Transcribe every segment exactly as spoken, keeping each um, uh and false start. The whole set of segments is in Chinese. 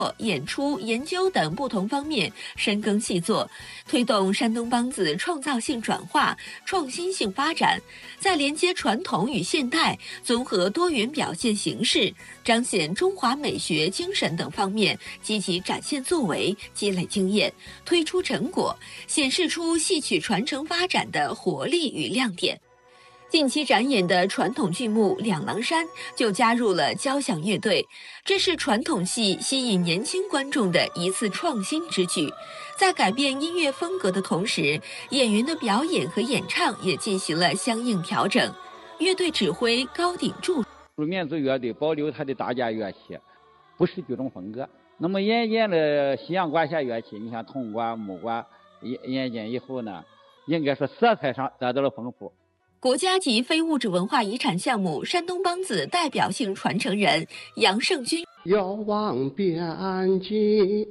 演出、研究等不同方面深耕细作，推动山东梆子创造性转化、创新性发展，在连接传统与现代、综合多元表现形式、彰显中华美学精神等方面积极展现作为，积累经验，推出成果，显示出戏曲传承发展的活力与亮点。近期展演的传统剧目《两郎山》就加入了交响乐队，这是传统戏吸引年轻观众的一次创新之举。在改变音乐风格的同时，演员的表演和演唱也进行了相应调整。乐队指挥高鼎柱， 民族乐队保留它的大架乐器，不是剧种风格。那么演演了西洋管弦乐器，你像铜管、木管，演演进以后呢，应该说色彩上得到了丰富。 国家级非物质文化遗产项目山东梆子代表性传承人杨胜军， 遥望边境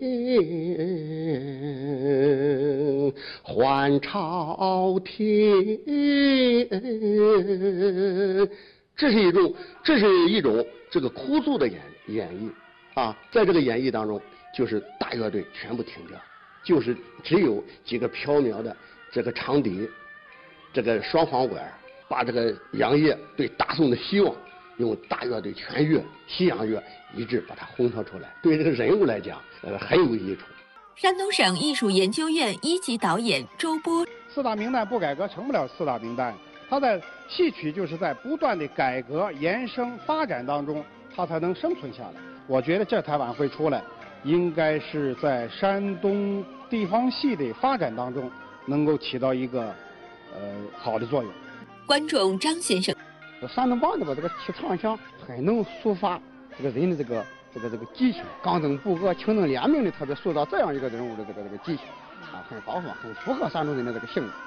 换朝廷，这是一种这是一种这个枯燥的演演绎啊，在这个演绎当中，就是大乐队全部停掉，就是只有几个缥缈的这个长笛，这个双簧管，把这个杨业对大宋的希望用大乐队全乐、西洋乐一致把它烘托出来，对这个人物来讲，呃，很有益处。 山东省艺术研究院一级导演周波， 四大名旦不改革成不了四大名旦，它在戏曲就是在不断的改革、延伸、发展当中，它才能生存下来。我觉得这台晚会出来，应该是在山东地方戏的发展当中，能够起到一个呃好的作用。 观众张先生， 山东梆子吧，这个提唱腔很能抒发这个人的这个这个这个激情，刚正不阿、清正廉明的，特别塑造这样一个人物的这个这个激情啊，很饱满，很符合山东人的这个性格。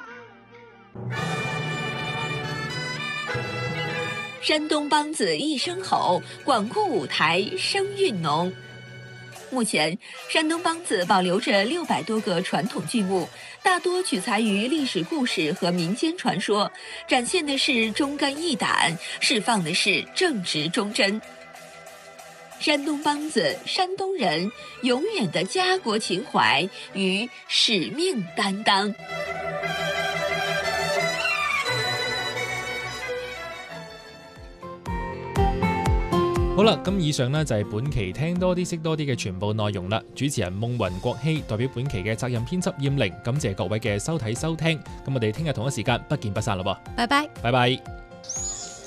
山东梆子一声吼，广阔舞台声韵浓。目前，山东梆子保留着六百多个传统剧目，大多取材于历史故事和民间传说，展现的是忠肝义胆，释放的是正直忠贞。山东梆子，山东人永远的家国情怀与使命担当。 好啦，咁以上呢就係本期聽多啲識多啲嘅全部內容啦。主持人夢雲國希代表本期嘅責任編輯燕玲，感謝各位嘅收睇收聽。咁我哋聽日同一時間不見不散啦噃。 拜拜， 拜拜。